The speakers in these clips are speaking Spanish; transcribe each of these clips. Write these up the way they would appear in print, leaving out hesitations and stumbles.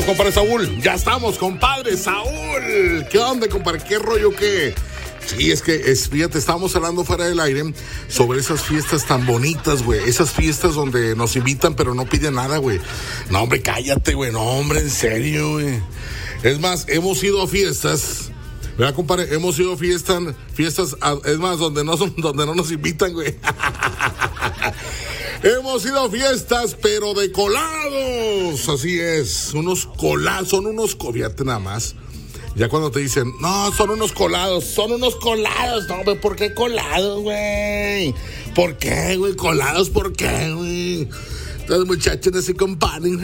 compadre Saúl. Ya estamos, compadre Saúl. ¿Qué onda, compadre? ¿Qué rollo qué? Sí, fíjate, estábamos hablando fuera del aire sobre esas fiestas tan bonitas, güey. Esas fiestas donde nos invitan pero no piden nada, güey. No, hombre, cállate, güey. No, hombre, en serio, güey. Es más, hemos ido a fiestas, ¿verdad, compadre? Hemos ido a fiestas, es más, donde no nos invitan, güey. Hemos ido a fiestas, pero de colados. Así es, son unos colados, fíjate nada más. Ya cuando te dicen, no, son unos colados. No, güey, ¿por qué colados, güey? ¿Por qué, güey? ¿Colados por qué, güey? Los muchachos no se comparan.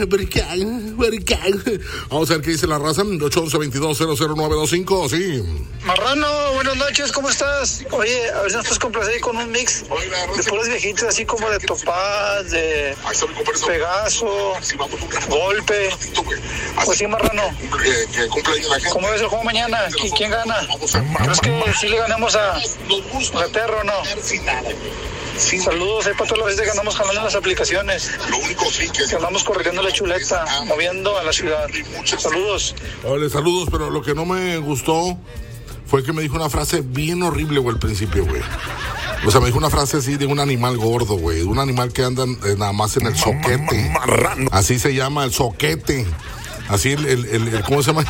Vamos a ver qué dice la raza. 811-2200-925, sí. Marrano, buenas noches, ¿cómo estás? Oye, a ver si nos puedes complacer con un mix de puros viejitos, así como de Topaz, de Pegaso, Golpe. Pues sí, Marrano. ¿Cómo ves el juego mañana? ¿Quién gana? ¿Crees que sí le ganamos a Perro o no? Saludos, para todas las veces que andamos jalando en las aplicaciones. Que andamos corriendo la chuleta, moviendo a la ciudad. Saludos. Hola, saludos, pero lo que no me gustó fue que me dijo una frase bien horrible, güey, al principio, güey. O sea, me dijo una frase así de un animal gordo, güey. De un animal que anda nada más en el soquete. Así se llama, el soquete. Así el ¿cómo se llama?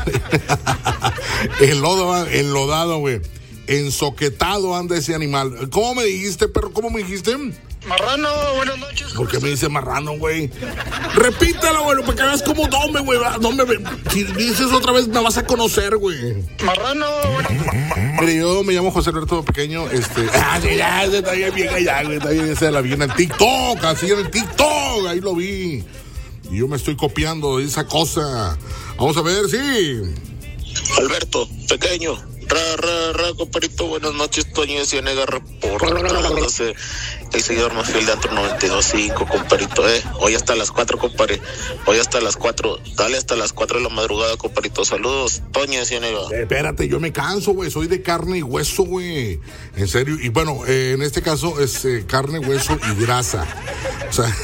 Enlodado, güey. Ensoquetado anda ese animal. ¿Cómo me dijiste, perro? ¿Cómo me dijiste? Marrano, buenas noches. ¿Por qué me dice marrano, güey? Repítelo, güey, para que veas cómo dome, güey. Si dices otra vez, me vas a conocer, güey. Marrano. Mire, yo me llamo José Alberto Pequeño, ya, está bien, güey, está bien, esa la vi en el TikTok, ahí lo vi. Y yo me estoy copiando de esa cosa. Vamos a ver, sí. Alberto Pequeño. Comparito, buenas noches, Toño de Ciénega, reportándose el seguidor más fiel de Antro 92.5, comparito, hoy hasta las 4, compadre, dale hasta las 4 de la madrugada, comparito, saludos, Toño de Ciénega. Espérate, yo me canso, güey, soy de carne y hueso, güey, en serio, y bueno, en este caso es carne, hueso y grasa, o sea,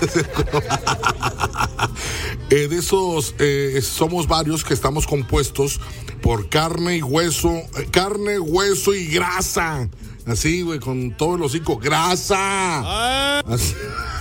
de esos, somos varios que estamos compuestos por carne, hueso y grasa. Así, güey, con todo el hocico. ¡Grasa! Así.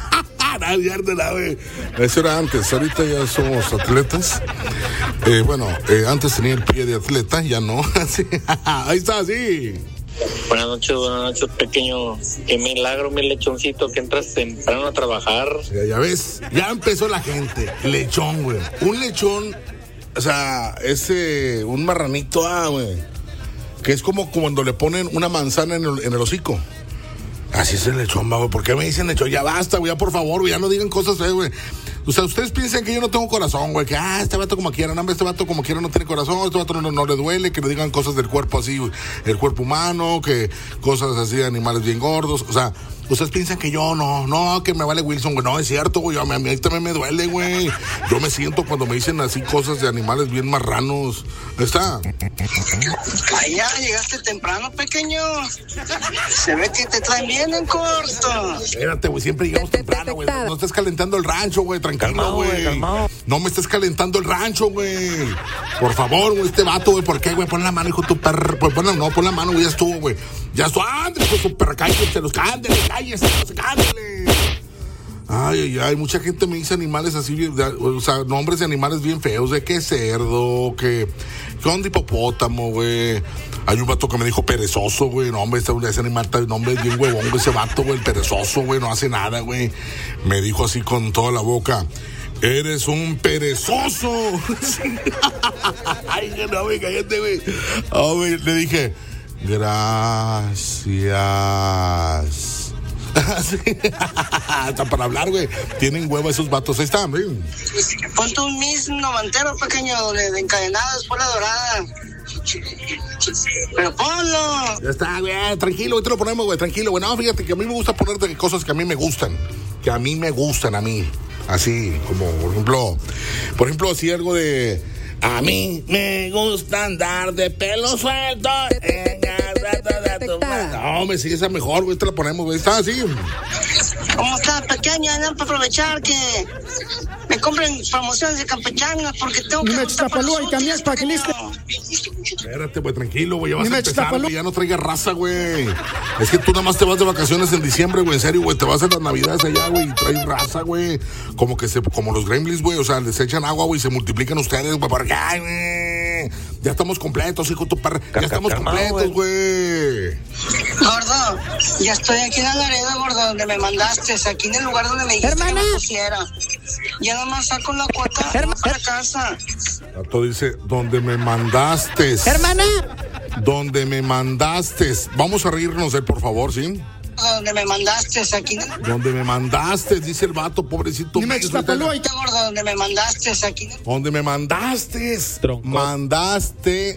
Eso era antes, ahorita ya somos atletas. Antes tenía el pie de atleta, ya no. Así. Ahí está, sí. Buenas noches, pequeño. Qué milagro, mi lechoncito, que entras temprano a trabajar. Ya ves, ya empezó la gente. Lechón, güey. Un lechón, o sea, un marranito, güey. Que es como cuando le ponen una manzana en el hocico. Así es el lechón, güey. ¿Por qué me dicen lechón? Ya basta, güey, ya por favor, güey, ya no digan cosas, güey. O sea, ustedes piensan que yo no tengo corazón, güey. Que, este vato como quiera, no, este vato como quiera no tiene corazón. Este vato no le duele, que le digan cosas del cuerpo así, güey. El cuerpo humano, que cosas así de animales bien gordos. O sea, ustedes piensan que yo no, que me vale Wilson, güey. No, es cierto, güey. A mí también me duele, güey. Yo me siento cuando me dicen así cosas de animales bien marranos. ¿Está? Ay, ya llegaste temprano, pequeño. Se ve que te traen bien en corto. Espérate, güey, siempre llegamos temprano, güey. No estés calentando el rancho, güey. Tranquilo, güey. No me estés calentando el rancho, güey. Por favor, güey, este vato, güey. ¿Por qué, güey? Pon la mano, hijo de tu perro. Pon la mano, güey. Ya estuvo, güey. Ya estuvo. Ándale, hijo de tu perro. Cállate, cállale. Ay, mucha gente me dice animales así, o sea, nombres de animales bien feos, de que cerdo, que onda hipopótamo, güey. Hay un vato que me dijo perezoso, güey. No, hombre, ese animal está, nombre es bien huevón, güey, ese vato, güey, el perezoso, güey, no hace nada, güey. Me dijo así con toda la boca: eres un perezoso. Ay, no, güey, cállate, güey. Oh, güey, le dije, gracias. Hasta para hablar, güey. Tienen huevo esos vatos. Ahí están, güey. Ponte un Miss noventero, pequeño, de encadenadas por la dorada. Pero ponlo. Ya está, güey. Tranquilo, güey, te lo ponemos, güey. Tranquilo, güey. No, fíjate que a mí me gusta poner de cosas que a mí me gustan. Que a mí me gustan, a mí. Así, como, por ejemplo, así algo de... A mí me gusta andar de pelo suelto. No, me sigue esa mejor, güey. Te la ponemos, güey. Está así. ¿Cómo estás, pequeño? Para aprovechar que me compren promociones de campechanas porque tengo que... Espérate, güey, tranquilo, güey, ya vas a empezar, güey, ya no traigas raza, güey. Es que tú nada más te vas de vacaciones en diciembre, güey, en serio, güey, te vas a las navidades allá, güey, y traes raza, güey. Como los gremlins, güey, o sea, les echan agua, güey, y se multiplican ustedes, güey, porque, ay, güey, ya estamos completos, hijo, tu perra, ya estamos completos, güey. Gordo, ya estoy aquí en la Laredo, gordo, donde me mandaste, aquí en el lugar donde me dijiste que me pusiera. Ya nomás saco la cuota a la casa. Gato dice, donde me mandaste. Hermana. Donde me mandaste. Vamos a reírnos, por favor, ¿sí? Donde me mandaste, aquí. Donde me mandaste, dice el vato, pobrecito. Dime, gordo, donde me mandaste, aquí. Donde me mandaste. Tronco. Mandaste.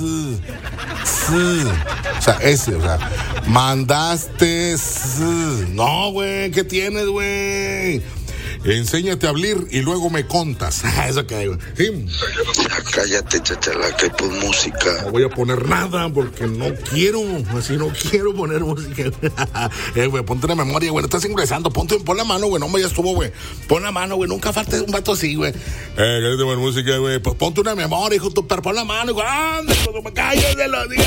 O sea, ese, o sea. Mandaste. No, güey, ¿qué tienes, güey? Enséñate a hablar y luego me contas. Eso que hay, güey. ¿Sí? Cállate, chachala, que pues música. No voy a poner nada porque no quiero. Así no quiero poner música. Güey, ponte la memoria, güey. Estás ingresando. Pon la mano, güey. No, ya estuvo, güey. Pon la mano, güey. Nunca falte un vato así, güey. Cállate poner música, güey. Pues ponte una memoria, hijo. Pero pon la mano, güey. Ándale, cállate,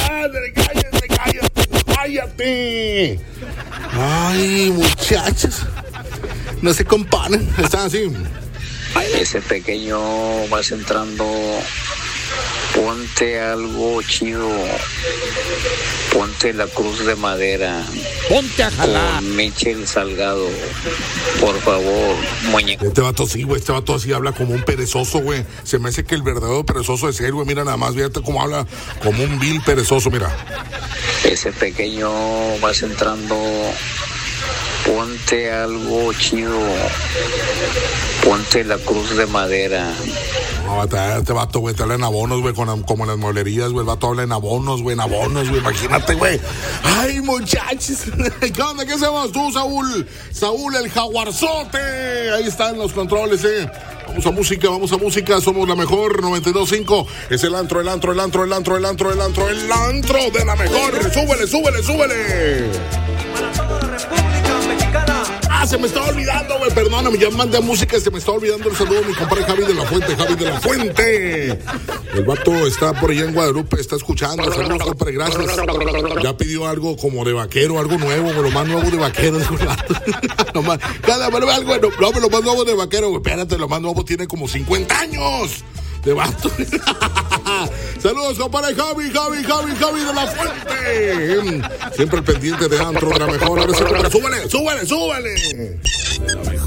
cállate. Ay, muchachos. No se comparan, están así. Ese pequeño vas entrando, ponte algo chido, ponte la cruz de madera, ponte a jalar. Con Michel Salgado, por favor, muñeco. Este vato sí, güey, este vato así habla como un perezoso, güey. Se me hace que el verdadero perezoso es él, güey. Mira nada más, fíjate cómo habla como un vil perezoso, mira. Ese pequeño vas entrando, ponte algo chido, ponte la cruz de madera. No, este vato, güey, te habla en abonos, güey, como en las mueblerías, güey. El vato habla en abonos, güey, imagínate, güey. Ay, muchachos. ¿Qué onda? ¿Qué hacemos tú, Saúl? Saúl, el jaguarzote. Ahí están los controles, Vamos a música, somos la mejor, 92.5. Es el antro de la mejor. Súbele. Se me estaba olvidando, güey, perdóname, ya mandé música, se me estaba olvidando el saludo a mi compadre Javi de la Fuente. El vato está por allá en Guadalupe, está escuchando, saludos, compadre, gracias. Ya pidió algo como de vaquero, algo nuevo, lo más nuevo de vaquero, dijo el vato. Lo más nuevo de vaquero, güey, espérate, lo más nuevo tiene como 50 años. De vato. Saludos, compadre Javi de la Fuente. Siempre el pendiente de antro de la mejor. Ahora sí, súbale.